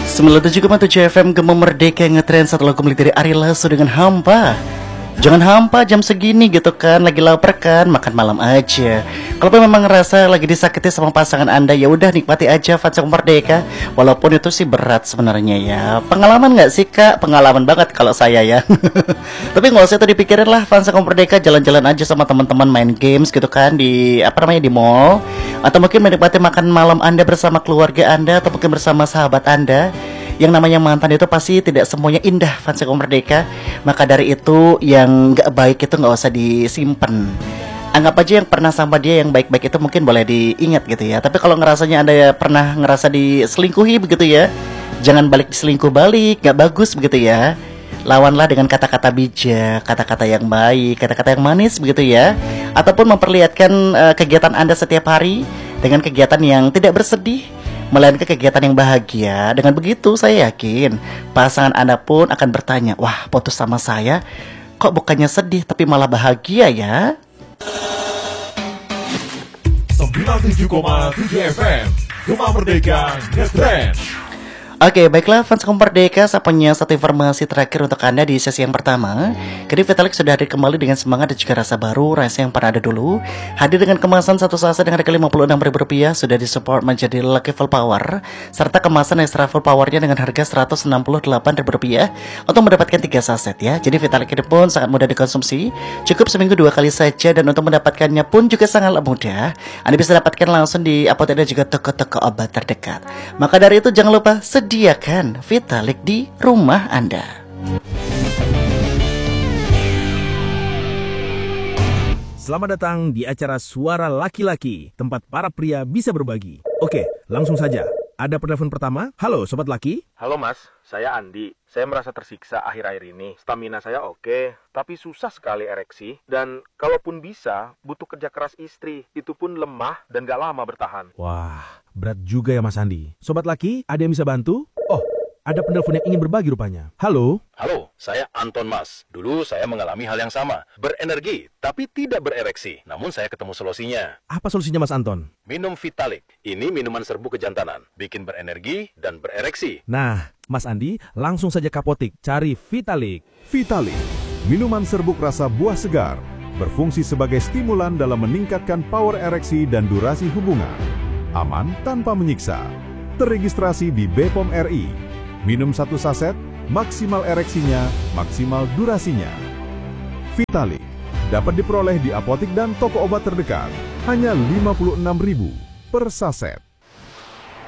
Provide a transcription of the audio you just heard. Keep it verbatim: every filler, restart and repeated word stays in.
sembilan puluh tujuh koma tujuh F M Gema Merdeka ngetrend satu lagu milik dari Ari Lasso dengan Hampa. Jangan hampa jam segini gitu kan, lagi lapar kan, makan malam aja. Kalau memang ngerasa lagi disakiti sama pasangan Anda, ya udah nikmati aja Fans Gema Merdeka. Walaupun itu sih berat sebenarnya ya. Pengalaman nggak sih kak? Pengalaman banget kalau saya ya. Tapi nggak usah itu dipikirin lah, Fans Gema Merdeka jalan-jalan aja sama teman-teman main games gitu kan di apa namanya di mall, atau mungkin menikmati makan malam Anda bersama keluarga Anda, atau mungkin bersama sahabat Anda. Yang namanya mantan itu pasti tidak semuanya indah, Fans Gema Merdeka. Maka dari itu yang nggak baik itu nggak usah disimpan. Anggap aja yang pernah sama dia yang baik-baik itu mungkin boleh diingat gitu ya. Tapi kalau ngerasanya Anda ya pernah ngerasa diselingkuhi begitu ya, jangan balik diselingkuh balik, nggak bagus begitu ya. Lawanlah dengan kata-kata bijak, kata-kata yang baik, kata-kata yang manis begitu ya. Ataupun memperlihatkan uh, kegiatan Anda setiap hari dengan kegiatan yang tidak bersedih, melainkan kegiatan yang bahagia. Dengan begitu saya yakin pasangan Anda pun akan bertanya, wah putus sama saya kok bukannya sedih tapi malah bahagia ya. sembilan puluh tujuh koma tujuh F M Gema Merdeka ngetrend. Oke, baiklah Fans Gema Merdeka, saya punya satu informasi terakhir untuk Anda di sesi yang pertama. Kini Vitalik sudah hadir kembali dengan semangat dan juga rasa baru, rasa yang pernah ada dulu. Hadir dengan kemasan satu saset dengan harga lima puluh enam ribu rupiah, sudah disupport menjadi Lucky Full Power, serta kemasan extra full powernya dengan harga seratus enam puluh delapan ribu rupiah untuk mendapatkan tiga saset ya. Jadi Vitalik ini pun sangat mudah dikonsumsi, cukup seminggu dua kali saja, dan untuk mendapatkannya pun juga sangat mudah. Anda bisa dapatkan langsung di apotek dan juga toko-toko obat terdekat. Maka dari itu jangan lupa sediakan Vitalik di rumah Anda. Selamat datang di acara Suara Laki-Laki, tempat para pria bisa berbagi. Oke, langsung saja. Ada penelpon pertama. Halo Sobat Laki. Halo Mas, saya Andi. Saya merasa tersiksa akhir-akhir ini. Stamina saya oke, tapi susah sekali ereksi. Dan kalaupun bisa, butuh kerja keras istri. Itu pun lemah dan gak lama bertahan. Wah, berat juga ya Mas Andi. Sobat Laki, ada yang bisa bantu? Oh, ada penelpon yang ingin berbagi rupanya. Halo. Halo, saya Anton Mas. Dulu saya mengalami hal yang sama. Berenergi, tapi tidak berereksi. Namun saya ketemu solusinya. Apa solusinya Mas Anton? Minum Vitalik. Ini minuman serbu kejantanan. Bikin berenergi dan berereksi. Nah, Mas Andi, langsung saja ke apotik, cari Vitalik. Vitalik, minuman serbuk rasa buah segar. Berfungsi sebagai stimulan dalam meningkatkan power ereksi dan durasi hubungan. Aman tanpa menyiksa. Terregistrasi di B P O M R I. Minum satu saset, maksimal ereksinya, maksimal durasinya. Vitalik dapat diperoleh di apotik dan toko obat terdekat. Hanya lima puluh enam ribu per saset.